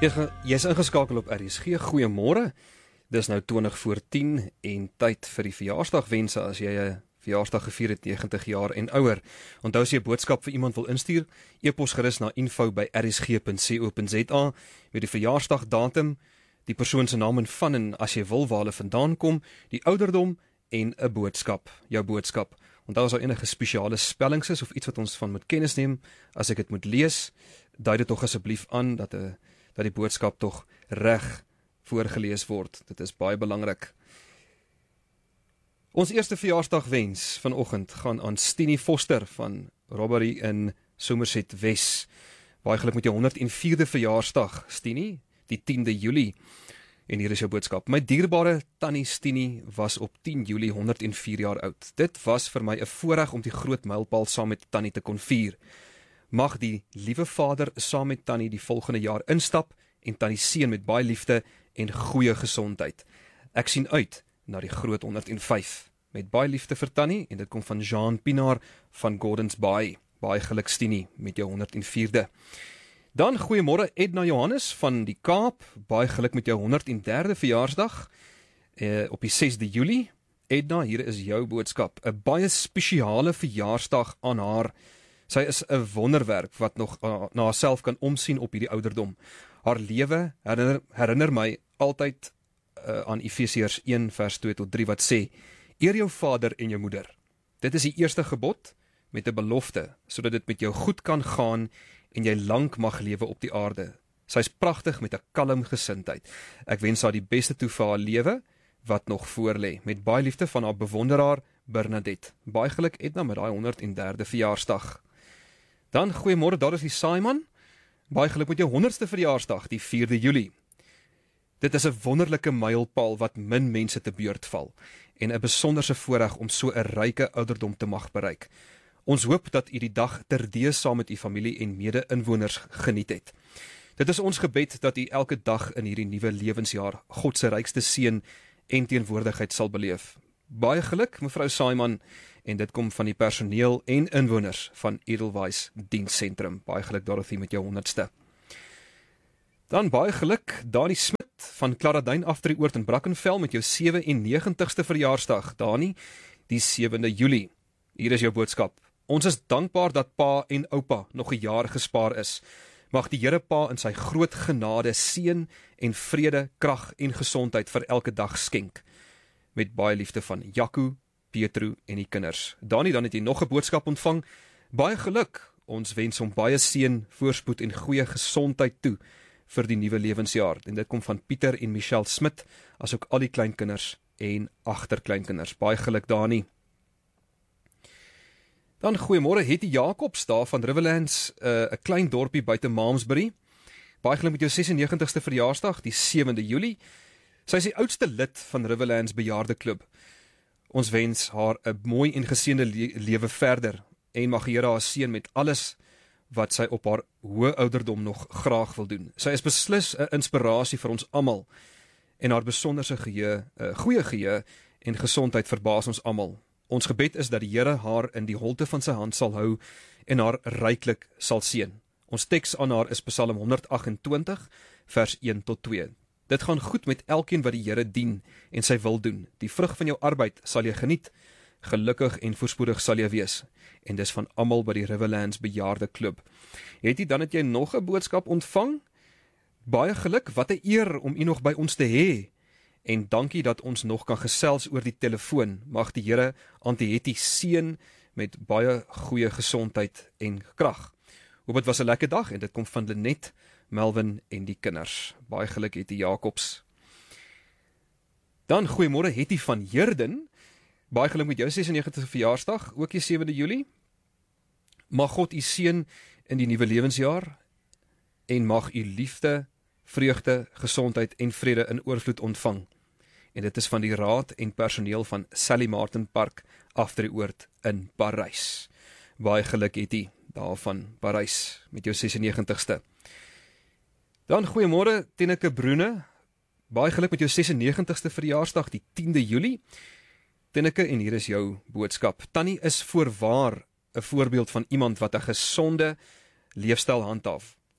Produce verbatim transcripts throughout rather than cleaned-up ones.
Jy is ingeskakel op R S G, goeiemôre. Dis nou twintig voor tien en tyd vir die verjaarsdagwense as jy 'n verjaarsdag gevier het negentig jaar en ouer. Onthou as jy 'n boodskap vir iemand wil instuur, e-pos gerus na info by r s g punt co punt z a met die verjaarsdagdatum, die persoon se naam en van en as jy wil waar hulle vandaan kom, die ouderdom en 'n boodskap, jou boodskap. Onthou as daar enige spesiale spellings is of iets wat ons van moet kennis neem, as ek dit moet lees, dui dit tog asseblief aan dat 'n dat die boodskap tog reg voorgelees word. Dit is baie belangrik. Ons eerste verjaarsdagwens vanoggend gaan aan Stini Foster van Robbery in Somerset Wes. Baie geluk met jou honderd en vierde verjaarsdag, Stini, die tiende Julie. En hier is jou boodskap. My dierbare tannie Stini was op tien Julie honderd en vier jaar oud. Dit was vir my 'n voorreg om die groot mylpaal saam met tannie te kon vier. Mag die liewe Vader saam met tannie die volgende jaar instap en tannie seën met baie liefde en goeie gesondheid. Ek sien uit na die groot honderd en vyf. Met baie liefde vir tannie en dit kom van Jean Pinaar van Gordons Bay. Baie geluk Stini met jou honderd en vierde. Dan goeiemôre Edna Johannes van die Kaap. Baie geluk met jou honderd en derde verjaarsdag eh, op die sesde Julie. Edna, hier is jou boodskap. 'n Baie spesiale verjaarsdag aan haar. Sy is 'n wonderwerk wat nog uh, na haarself kan omsien op hierdie ouderdom. Haar lewe herinner, herinner my altyd uh, aan Efesiërs een vers twee tot drie wat sê: eer jou vader en jou moeder. Dit is die eerste gebod met 'n belofte, sodat dit met jou goed kan gaan en jy lank mag lewe op die aarde. Sy is pragtig met 'n kalm gesindheid. Ek wens haar die beste toe vir haar lewe wat nog voorlê. Met baie liefde van haar bewonderaar Bernadette. Baie geluk Edna met daai honderd en derde verjaarsdag. Dan goeiemôre, daar is die Saaiman. Baie geluk met jou honderdste verjaarsdag, die vierde Julie. Dit is 'n wonderlike mylpaal wat min mense te beurt val en 'n besonderse voorreg om so 'n ryke ouderdom te mag bereik. Ons hoop dat u die dag terdee saam met u familie en mede-inwoners geniet het. Dit is ons gebed dat u elke dag in hierdie nuwe lewensjaar God se rykste seën en teenwoordigheid sal beleef. Baie geluk, mevrou Saaiman, en dit kom van die personeel en inwoners van Edelweiss Dienstsentrum. Baie geluk Dorothy met jou honderdste. Dan baie geluk Dani Smit van Klaradyn Aftreeoord in Brackenfell met jou sewe en negentigste verjaarsdag. Dani, die sewende Julie. Hier is jou boodskap. Ons is dankbaar dat pa en oupa nog 'n jaar gespaar is. Mag die Here Pa in sy groot genade seën en vrede, krag en gesondheid vir elke dag skenk. Met baie liefde van Jaco, Pietro en die kinders. Dani, dan het jy nog 'n boodskap ontvang. Baie geluk. Ons wens hom baie seën, voorspoed en goeie gesondheid toe vir die nuwe lewensjaar. En dit kom van Pieter en Michelle Smit, asook al die kleinkinders en agterkleinkinders. Baie geluk Dani. Dan goeiemôre Hetty Jacobs daar van Riverlands, 'n uh, klein dorpie buite Malmesbury. Baie geluk met jou ses en negentigste verjaarsdag, die sewende Julie. Sy is die oudste lid van Riverlands bejaarde klub. Ons wens haar 'n mooi en geseënde le lewe verder en mag die Here haar seën met alles wat sy op haar hoë ouderdom nog graag wil doen. Sy is beslis 'n inspirasie vir ons almal en haar besonderse geheue, 'n goeie geheue en gesondheid verbaas ons almal. Ons gebed is dat die Here haar in die holte van sy hand sal hou en haar ryklik sal seën. Ons teks aan haar is Psalm honderd agt en twintig vers een tot twee. Dit gaan goed met elkeen wat die Here dien en sy wil doen. Die vrug van jou arbeid sal jy geniet. Gelukkig en voorspoedig sal jy wees. En dis van almal by die Riverlands bejaarde klub. Het jy dan het jy nog 'n boodskap ontvang? Baie geluk, wat 'n eer om u nog by ons te hê. En dankie dat ons nog kan gesels oor die telefoon. Mag die Here Auntie Hetty seën met baie goeie gesondheid en krag. Hoop dit was 'n lekker dag en dit kom van Lenet, Melvin en die kinders. Baie geluk Hetty Jacobs. Dan goeiemôre Hetty van Heerden. Baie geluk met jou ses en negentigste verjaarsdag, ook die sewende Julie. Mag God u seën in die nuwe lewensjaar en mag u liefde, vreugde, gesondheid en vrede in oorvloed ontvang. En dit is van die raad en personeel van Sally Martin Park Aftreeoord in Parys. Baie geluk Hetty daar van Parys met jou ses en negentigste. Dan goeiemôre Tenneke Broene. Baie geluk met jou ses en negentigste verjaarsdag, die tiende Julie. Tenneke, en hier is jou boodskap. Tannie is voorwaar 'n voorbeeld van iemand wat 'n gesonde leefstyl handhaaf.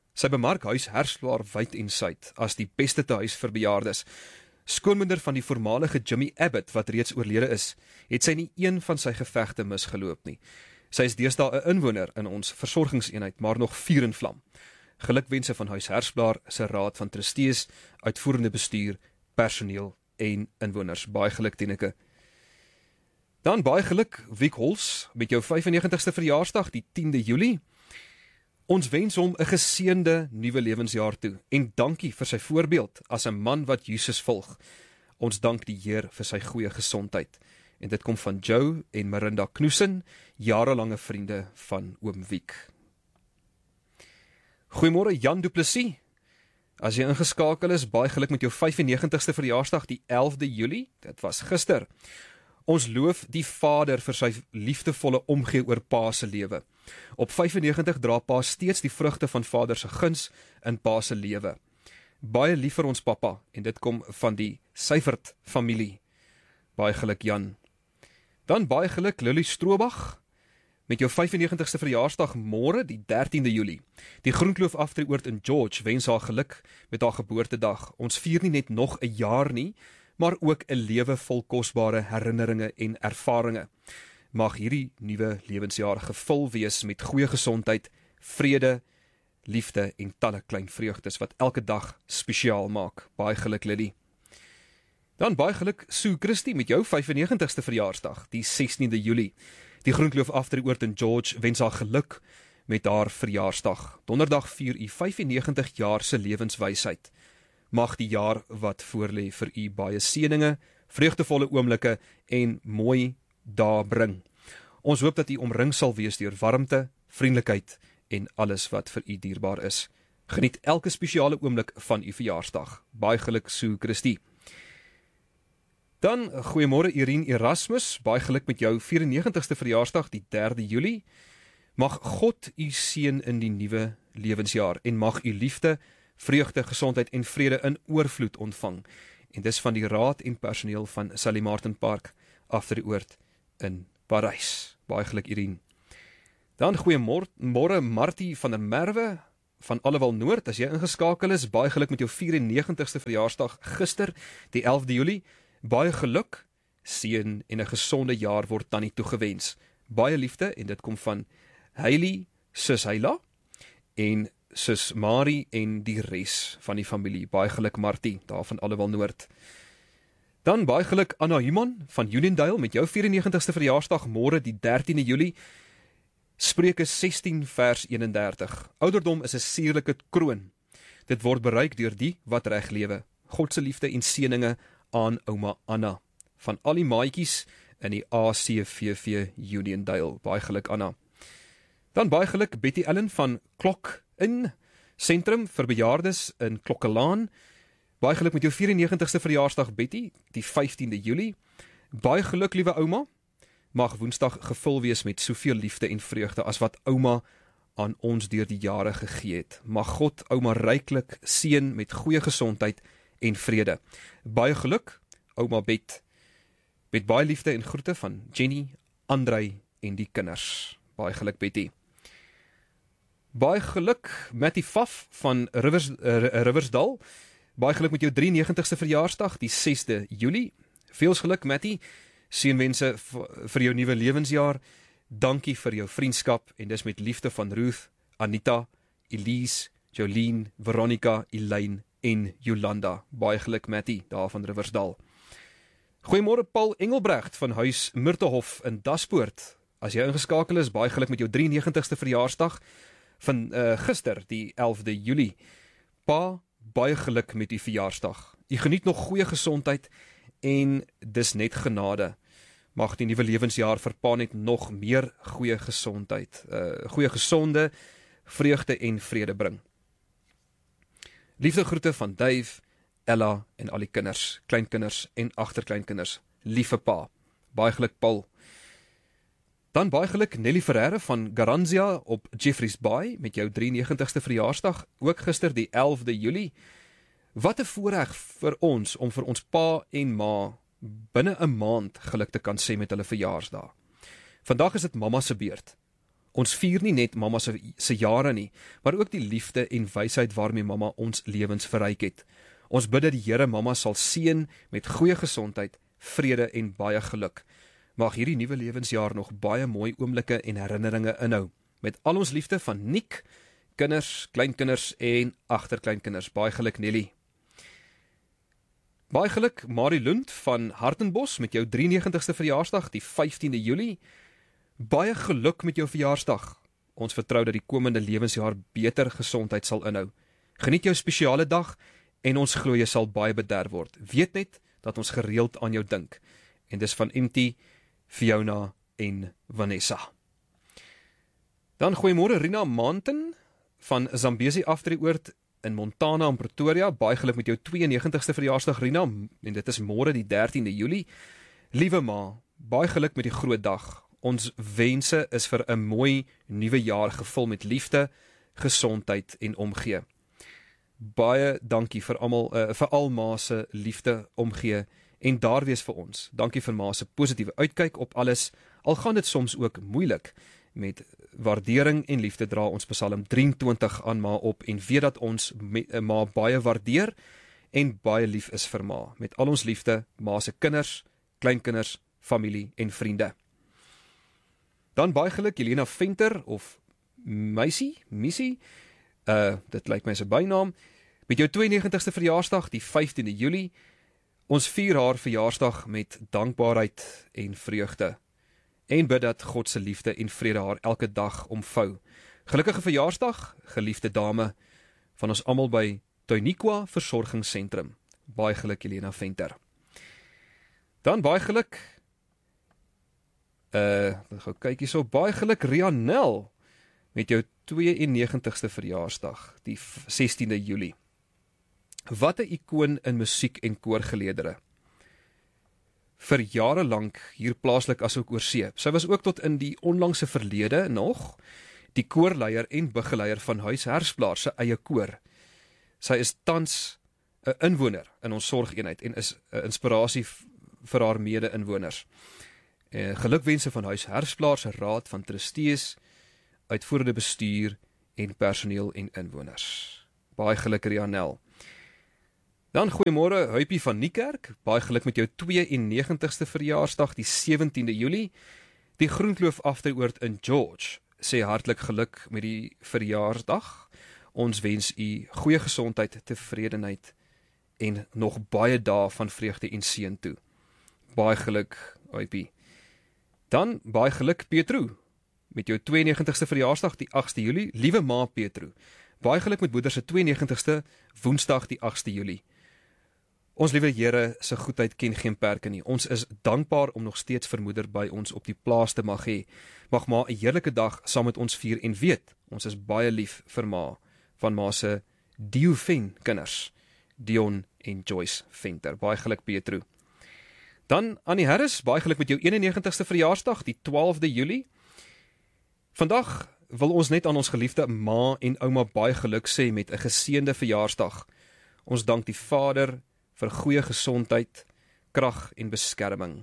Sy bemark Huis Hersplaar wyd en suid as die beste tehuis vir bejaardes. Skoonmoeder van die voormalige Jimmy Abbott, wat reeds oorlede is, het sy nie een van sy gevegte misgeloop nie. Sy is deesdae 'n inwoner in ons versorgingseenheid, maar nog vuur en vlam. Gelukwense van Huis Hersplaar se raad van trustees, uitvoerende bestuur, personeel en inwoners. Baie geluk, Tineke. Dan baie geluk, Wiek Hols, met jou vyf en negentigste verjaarsdag, die tiende Julie. Ons wens hom 'n geseënde nuwe lewensjaar toe, en dankie vir sy voorbeeld as 'n man wat Jesus volg. Ons dank die Heer vir sy goeie gesondheid. En dit kom van Joe en Marinda Knoesen, jarelange vriende van Oom Wiek. Goeiemôre Jan Du Plessis. As jy ingeskakel is, baie geluk met jou vyf en negentigste verjaarsdag, die elfde Julie. Dit was gister. Ons loof die Vader vir sy liefdevolle omgee oor Pa se lewe. Op vyf en negentig dra Pa steeds die vrugte van Vader se guns in Pa se lewe. Baie lief vir ons pappa, en dit kom van die Seifert familie. Baie geluk Jan. Dan baie geluk Lily Stroobach, met jou vyf en negentigste verjaarsdag môre, die dertiende Julie. Die Groenkloof Aftreeoord in George wens haar geluk met haar geboortedag. Ons vier nie net nog 'n jaar nie, maar ook 'n lewe vol kosbare herinneringe en ervarings. Mag hierdie nuwe lewensjaar gevul wees met goeie gesondheid, vrede, liefde en talle klein vreugdes wat elke dag spesiaal maak. Baie geluk Lily. Dan baie geluk Sue Christie met jou vyf en negentigste verjaarsdag, die sestiende Julie. Die Groenkloof Aftreeoord in George wens haar geluk met haar verjaarsdag. Donderdag vier u vyf en negentig jaar se lewenswysheid. Mag die jaar wat voorlê vir u baie seëninge, vreugdevolle oomblikke en mooi dae bring. Ons hoop dat u omring sal wees deur warmte, vriendelikheid en alles wat vir u dierbaar is. Geniet elke spesiale oomblik van u verjaarsdag. Baie geluk Sue Christie. Dan, goeiemôre Irene Erasmus, baie geluk met jou vyf en negentigste verjaarsdag, die derde Julie. Mag God u seën in die nuwe lewensjaar en mag u liefde, vreugde, gesondheid en vrede in oorvloed ontvang. En dis van die raad en personeel van Sally Martin Park Aftreeoord in Parys. Baie geluk Irene. Dan goeiemôre Martie van der Merwe van Allewal Noord, as jy ingeskakel is, baie geluk met jou vyf en negentigste verjaarsdag gister, die elfde Julie. Baie geluk, seën en 'n gesonde jaar word tannie toegewens. Baie liefde en dit kom van Hailey, sus Heila en sus Marie en die res van die familie. Baie geluk Martie, daar van Allewal Noord. Dan baie geluk Anna Human van Uniondale met jou vyf en negentigste verjaarsdag môre die dertiende Julie. Spreuke sestien vers eenendertig. Ouderdom is 'n suurlike kroon. Dit word bereik deur die wat reg lewe. God se liefde en seëninge aan ouma Anna van al die maatjies in die A C V V Uniondale. Baie geluk Anna. Dan baie geluk Betty Ellen van Klok in Sentrum vir bejaardes in Klokkelaan. Baie geluk met jou vyf en negentigste verjaarsdag Betty, die vyftiende Julie. Baie geluk liewe ouma. Mag Woensdag gevul wees met soveel liefde en vreugde as wat ouma aan ons deur die jare gegee het. Mag God ouma ryklik seën met goeie gesondheid en vrede. Baie geluk, ouma Bet. Met baie liefde en groete van Jenny, Andrei en die kinders. Baie geluk Betty. Baie geluk Mattie Faf van Rivers, uh, Riversdal. Baie geluk met jou drie en negentigste verjaarsdag, die sesde Julie. Veels geluk Mattie. Seënwense vir jou nuwe lewensjaar. Dankie vir jou vriendskap en dis met liefde van Ruth, Anita, Elise, Jolene, Veronica, Elaine en Jolanda. Baie geluk Mattie, daar van Riversdal. Goeiemôre Paul Engelbrecht van Huis Myrtehof in Daspoort. As jy ingeskakel is, baie geluk met jou drie en negentigste verjaarsdag van uh, gister, die elfde Julie. Pa, baie geluk met die verjaarsdag. Jy geniet nog goeie gesondheid en dis net genade. Mag die nuwe lewensjaar vir pa net nog meer goeie gesondheid, uh, goeie gesonde, vreugde en vrede bring. Liefde groete van Dave, Ella en al die kinders, kleinkinders en agterkleinkinders. Liewe pa, baie geluk Paul. Dan baie geluk Nelly Ferreira van Garanzia op Jeffreys Bay met jou drie en negentigste verjaarsdag, ook gister die elfde Julie. Wat 'n voorreg vir ons om vir ons pa en ma binne 'n maand geluk te kan sê met hulle verjaarsdag. Vandag is dit mamma se beurt Ons vier nie net mamma se, se jare nie, maar ook die liefde en wysheid waarmee mamma ons lewens verryk het. Ons bid dat die Here mamma sal seën met goeie gesondheid, vrede en baie geluk. Mag hierdie nuwe lewensjaar nog baie mooi oomblikke en herinneringe inhou. Met al ons liefde van Nick, kinders, kleinkinders en agterkleinkinders. Baie geluk Nelly. Baie geluk Marie Lund van Hartenbos met jou drieënnegentigste verjaarsdag, die vyftiende Julie. Baie geluk met jou verjaarsdag. Ons vertrou dat die komende lewensjaar beter gesondheid sal inhou. Geniet jou spesiale dag en ons glo jy sal baie bederf word. Weet net dat ons gereeld aan jou dink. En dis van M T, Fiona en Vanessa. Dan goeiemôre Rina Manton van Zambesi Aftreeoord in Montana en Pretoria. Baie geluk met jou tweeënnegentigste verjaarsdag Rina, en dit is môre die dertiende Julie. Liewe ma, baie geluk met die groot dag. Ons wense is vir 'n mooi nuwe jaar gevul met liefde, gesondheid en omgee. Baie dankie vir almal uh, vir al ma se liefde, omgee en daar wees vir ons. Dankie vir ma se positiewe uitkyk op alles, al gaan dit soms ook moeilik. Met waardering en liefde dra ons Psalm drieëntwintig aan ma op en weet dat ons met, ma baie waardeer en baie lief is vir ma. Met al ons liefde, ma se kinders, kleinkinders, familie en vriende. Dan baie geluk Jelena Venter of Meisie, Missie, uh, dit lyk my sy bynaam, met jou tweeënnegentigste verjaarsdag, die vyftiende Julie. Ons vier haar verjaarsdag met dankbaarheid en vreugde. En bid dat God se liefde en vrede haar elke dag omvou. Gelukkige verjaarsdag, geliefde dame, van ons almal by Tuiniqua Versorgingsentrum. Baie geluk Jelena Venter. Dan baie geluk, uh, gou kyk hierso, baie geluk Rianel, met jou tweeënnegentigste verjaarsdag, die sestiende Julie. Wat 'n ikoon in musiek en koorgeleedere. Vir jare lank hier plaaslik as ook oorsee. Sy was ook tot in die onlangse verlede nog die koorleier en begeleier van Huis Hersplaar se eie koor. Sy is tans 'n inwoner in ons sorgeenheid en is 'n inspirasie vir haar mede-inwoners. Eh, gelukwense van Huis Hersplaar se raad van trustees, uitvoerende bestuur en personeel en inwoners. Baie geluk Rianel. Dan goeiemôre Huipie van Niekerk, baie geluk met jou tweeënnegentigste verjaarsdag, die sewentiende Julie. Die Groenkloof Aftreeoord in George sê hartlik geluk met die verjaarsdag. Ons wens u goeie gesondheid, tevredenheid en nog baie dae van vreugde en seën toe. Baie geluk Huipie. Dan baie geluk Petro met jou tweeënnegentigste verjaarsdag, die agste Julie. Liewe ma Petro, baie geluk met moeder se tweeënnegentigste Woensdag, die agste Julie. Ons liewe Here se goedheid ken geen perke nie. Ons is dankbaar om nog steeds vir moeder by ons op die plaas te mag hê. Mag ma 'n heerlike dag saam met ons vier en weet, ons is baie lief vir ma, van ma se Diofen kinders, Dion en Joyce Venter. Baie geluk Petro. Dan Annie Harris, baie geluk met jou eenennegentigste verjaarsdag, die twaalfde Julie. Vandag wil ons net aan ons geliefde ma en ouma baie geluk sê met 'n geseënde verjaarsdag. Ons dank die Vader vir goeie gesondheid, krag en beskerming.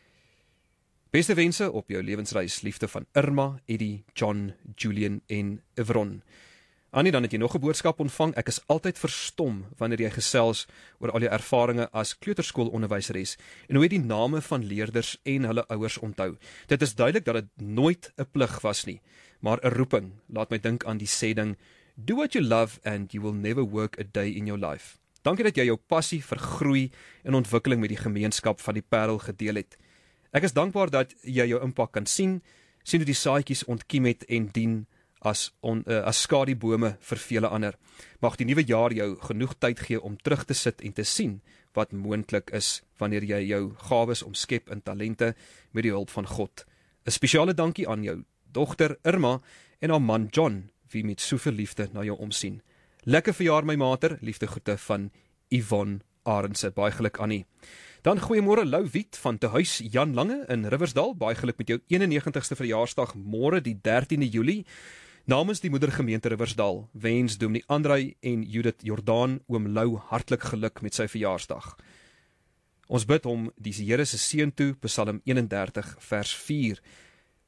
Beste wense op jou lewensreis, liefde van Irma, Eddie, John, Julian en Evron. Annie, dan het jy nog 'n boodskap ontvang. Ek is altyd verstom wanneer jy gesels oor al jou ervarings as kleuterskoolonderwyseres en hoe jy die name van leerders en hulle ouers onthou. Dit is duidelik dat dit nooit 'n plig was nie, maar 'n roeping. Laat my dink aan die sêding, do what you love and you will never work a day in your life. Dankie dat jy jou passie vir groei en ontwikkeling met die gemeenskap van die Parel gedeel het. Ek is dankbaar dat jy jou impak kan sien, sien hoe die saadjies ontkiem het en dien as, on, uh, as skadubome vir vele ander. Mag die nuwe jaar jou genoeg tyd gee om terug te sit en te sien wat moontlik is wanneer jy jou gawes omskep in talente met die hulp van God. 'n Spesiale dankie aan jou dogter Irma en haar man John, wie met soveel liefde na jou omsien. Lekker verjaar my mater, liefde groete van Yvonne Arendse. Baie geluk Annie. Dan goeiemôre Lou Wiet van te huis Jan Lange in Riversdal. Baie geluk met jou eenennegentigste verjaarsdag môre die dertiende Julie. Namens die moedergemeente Riversdal wens Dominee Andrei en Judith Jordaan oom Lou hartlik geluk met sy verjaarsdag. Ons bid hom die Here se seën toe, Psalm eenendertig vers vier.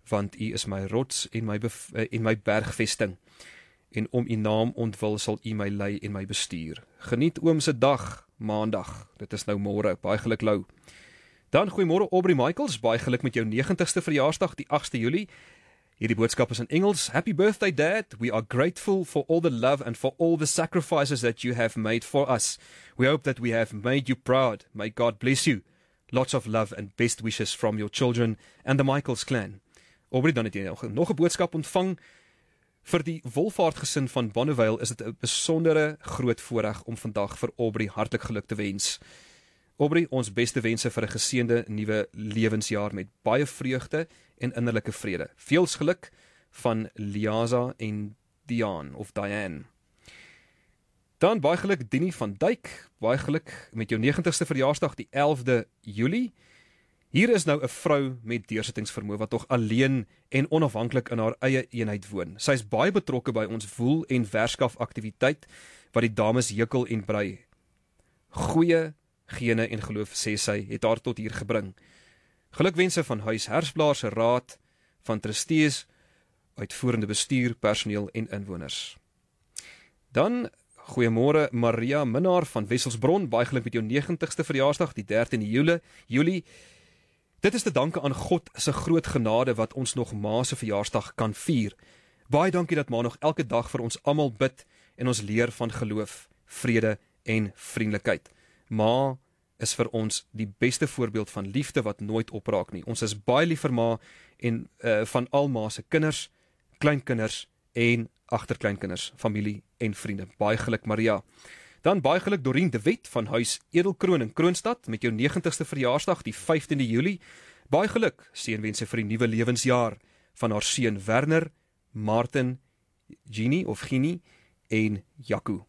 want U is my rots en my, en my bergvesting, en om U naam ontwil sal U my lei en my bestuur. Geniet oom se dag, maandag, dit is nou môre, baie geluk Lou. Dan goeiemôre Aubrey Michaels, baie geluk met jou negentigste verjaarsdag, die agste Julie. Hierdie boodskap is in Engels. Happy birthday, Dad. We are grateful for all the love and for all the sacrifices that you have made for us. We hope that we have made you proud. May God bless you. Lots of love and best wishes from your children and the Michaels clan. Aubrey, dan het jy nog 'n boodskap ontvang. Vir die Wolfaart-gesin van Bonneville is dit 'n besondere groot voorreg om vandag vir Aubrey hartlik geluk te wens. Aubrey, ons beste wense vir 'n geseënde nuwe lewensjaar met baie vreugde en innerlike vrede. Veels geluk van Liaza en Diane of Diane. Dan baie geluk Dini van Duyk, baie geluk met jou negentigste verjaarsdag die elfde Julie. Hier is nou 'n vrou met deursittingsvermoë wat tog alleen en onafhanklik in haar eie eenheid woon. Sy is baie betrokke by ons woel- en werskaf aktiwiteit wat die dames hekel en brei. Goeie gene en geloof, sê sy, het haar tot hier gebring. Gelukwense van Huis Hersblaar se raad, van trustees, uitvoerende bestuur, personeel en inwoners. Dan, goeiemôre Maria Minnaar van Wesselsbron, baie geluk met jou negentigste verjaarsdag, die dertiende Julie. Julie, dit is te danke aan God se groot genade wat ons nog ma se verjaarsdag kan vier. Baie dankie dat ma nog elke dag vir ons almal bid en ons leer van geloof, vrede en vriendelikheid. Ma is vir ons die beste voorbeeld van liefde wat nooit opraak nie. Ons is baie lief vir ma en uh, van al ma se kinders, kleinkinders en agterkleinkinders, familie en vriende. Baie geluk Maria. Dan baie geluk Dorien de Wet van Huis Edelkroon in Kroonstad met jou negentigste verjaarsdag die vyftiende Julie. Baie geluk, seënwense vir die nuwe lewensjaar van haar seun Werner, Martin, Genie of Genie en Jaco.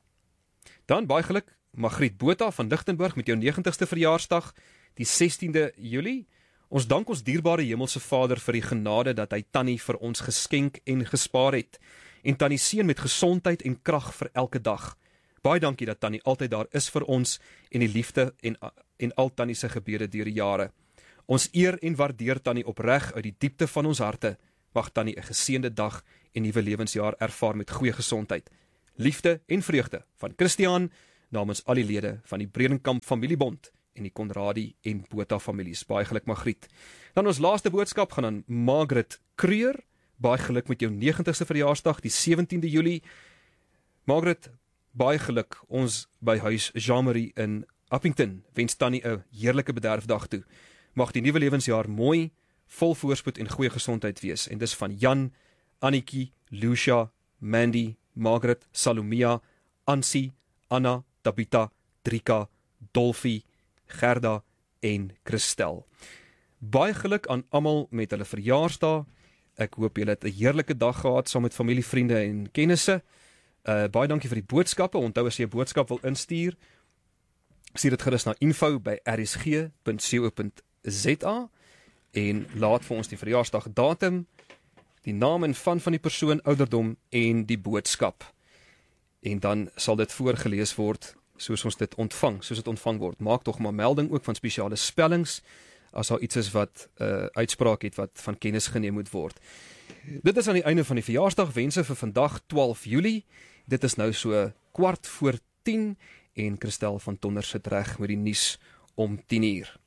Dan baie geluk Margriet Botha van Lichtenburg met jou negentigste verjaarsdag die sestiende Julie. Ons dank ons dierbare Hemelse Vader vir die genade dat hy Tannie vir ons geskenk en gespaar het en Tannie seën met gesondheid en krag vir elke dag. Baie dankie dat Tannie altyd daar is vir ons en die liefde en, en al Tannie se gebede deur die jare. Ons eer en waardeer Tannie opreg uit die diepte van ons harte. Mag Tannie 'n geseënde dag en nuwe lewensjaar ervaar met goeie gesondheid, liefde en vreugde van Christian namens al die lede van die Bredenkamp familiebond en die Konradi en Botha families. Baie geluk Margriet. Dan ons laaste boodskap gaan aan Margaret Kreur. Baie geluk met jou negentigste verjaarsdag die sewentiende Julie. Margaret, baie geluk. Ons by Huis Jean-Marie in Appington wens Tannie 'n heerlike bederfdag toe. Mag die nuwe lewensjaar mooi, vol voorspoed en goeie gesondheid wees. En dis van Jan, Annetjie, Lucia, Mandy, Margaret, Salomia, Ansie, Anna, Tabita, Trika, Dolfie, Gerda en Christel. Baie geluk aan almal met hulle verjaarsdae. Ek hoop julle het 'n heerlike dag gehad saam met familie, vriende en kennisse. Uh, baie dankie vir die boodskappe. Onthou as jy 'n boodskap wil instuur, stuur dit gerus na info by r s g punt co punt z a en laat vir ons die verjaarsdag datum, die naam en van van die persoon, ouderdom en die boodskap. En dan sal dit voorgelees word soos ons dit ontvang, soos dit ontvang word. Maak tog maar melding ook van spesiale spellings as daar iets is wat uh, uitspraak het wat van kennis geneem moet word. Dit is aan die einde van die verjaarsdag wense vir vandag twaalf Julie. Dit is nou so kwart voor tien en Christel van Tonder sit reg met die nuus om tien uur.